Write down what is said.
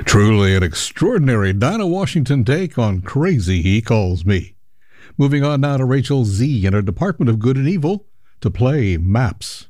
Truly an extraordinary Dinah Washington take on Crazy He Calls Me. Moving on now to Rachel Z and her Department of Good and Evil to play Maps.